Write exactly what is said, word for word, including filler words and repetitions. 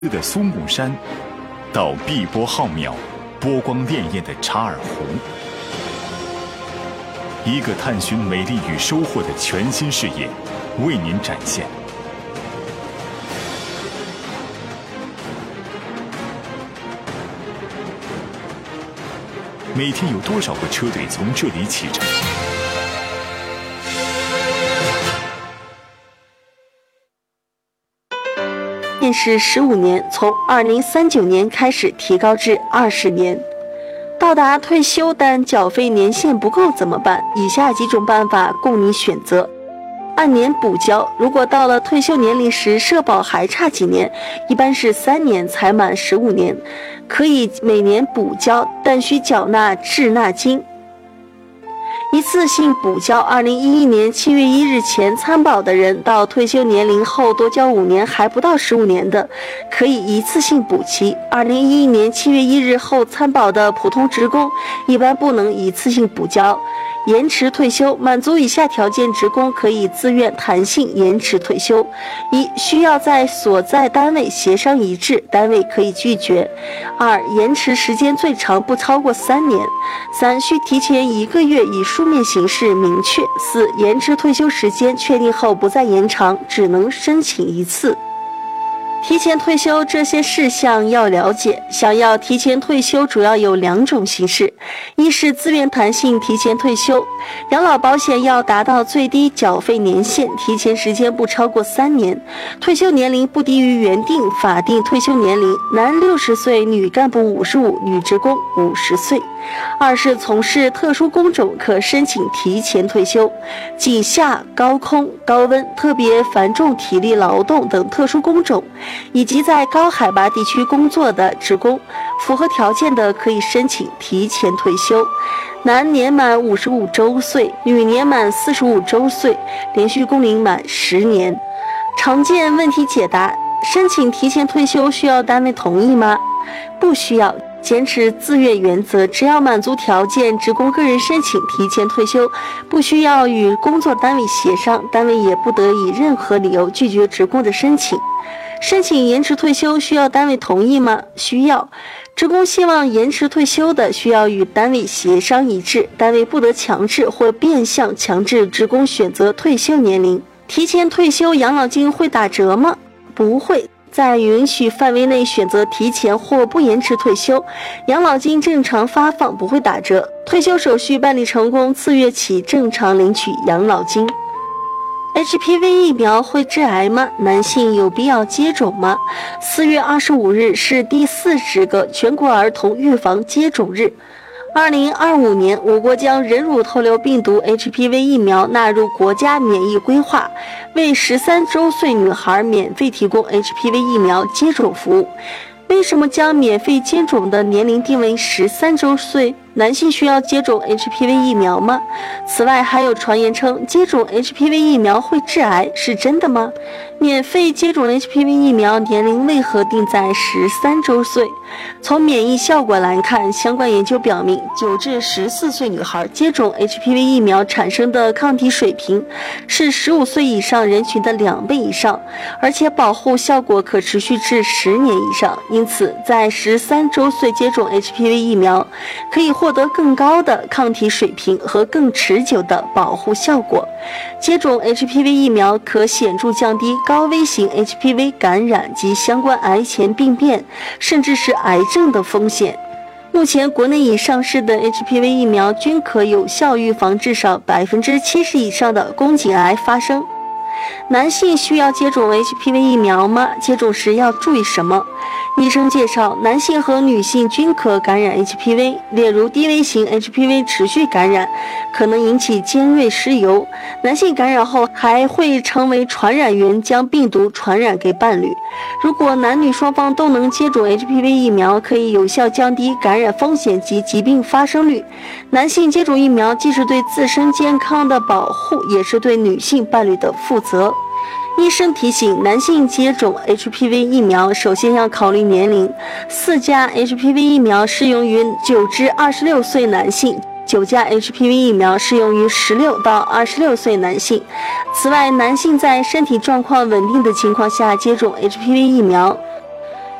的苏木山，到碧波浩渺、波光潋滟的查尔湖，一个探寻美丽与收获的全新视野，为您展现。每天有多少个车队从这里启程？ 限时十五年，从二零三九年开始提高至二十年。到达退休但缴费年限不够怎么办？以下几种办法供你选择。按年补交，如果到了退休年龄时社保还差几年，一般是三年才满十五年，可以每年补交，但需缴纳滞纳金。一次性补交，二零一一年七月一日前参保的人，到退休年龄后多交五年还不到十五年的，可以一次性补齐。二零一一年七月一日后参保的普通职工，一般不能一次性补交。延迟退休，满足以下条件，职工可以自愿弹性延迟退休：一、需要在所在单位协商一致，单位可以拒绝；二、延迟时间最长不超过三年；三、需提前一个月以书面形式明确；四、延迟退休时间确定后不再延长，只能申请一次。提前退休这些事项要了解。想要提前退休主要有两种形式，一是自愿弹性提前退休，养老保险要达到最低缴费年限，提前时间不超过三年，退休年龄不低于原定法定退休年龄，男六十岁，女干部五十五，女职工五十岁。二是从事特殊工种，可申请提前退休，井下、高空、高温、特别繁重体力劳动等特殊工种，以及在高海拔地区工作的职工，符合条件的可以申请提前退休。男年满五十五周岁，女年满四十五周岁，连续工龄满十年。常见问题解答：申请提前退休需要单位同意吗？不需要。坚持自愿原则，只要满足条件，职工个人申请提前退休，不需要与工作单位协商，单位也不得以任何理由拒绝职工的申请。申请延迟退休需要单位同意吗？需要。职工希望延迟退休的，需要与单位协商一致，单位不得强制或变相强制职工选择退休年龄。提前退休养老金会打折吗？不会。在允许范围内选择提前或不延迟退休，养老金正常发放，不会打折。退休手续办理成功，次月起正常领取养老金。H P V 疫苗会致癌吗？男性有必要接种吗？四月二十五日是第四十个全国儿童预防接种日。二零二五年，我国将人乳头瘤病毒 H P V 疫苗纳入国家免疫规划，为十三周岁女孩免费提供 H P V 疫苗接种服务。为什么将免费接种的年龄定为十三周岁？男性需要接种 H P V 疫苗吗？此外，还有传言称接种 H P V 疫苗会致癌，是真的吗？免费接种 H P V 疫苗年龄为何定在十三周岁？从免疫效果来看，相关研究表明，九至十四岁女孩接种 H P V 疫苗产生的抗体水平是十五岁以上人群的两倍以上，而且保护效果可持续至十年以上。因此，在十三周岁接种 H P V 疫苗，可以获得更高的抗体水平和更持久的保护效果。接种 H P V 疫苗可显著降低高危型 H P V 感染及相关癌前病变，甚至是癌症的风险。目前国内已上市的 H P V 疫苗均可有效预防至少 百分之七十 以上的宫颈癌发生。男性需要接种 H P V 疫苗吗？接种时要注意什么？医生介绍，男性和女性均可感染 H P V， 例如低危型 H P V 持续感染，可能引起尖锐湿疣。男性感染后还会成为传染源，将病毒传染给伴侣。如果男女双方都能接种 H P V 疫苗，可以有效降低感染风险及疾病发生率。男性接种疫苗既是对自身健康的保护，也是对女性伴侣的负责。医生提醒，男性接种 H P V 疫苗首先要考虑年龄，四价 H P V 疫苗适用于九至二十六岁男性，九价 H P V 疫苗适用于十六到二十六岁男性。此外，男性在身体状况稳定的情况下接种 H P V 疫苗，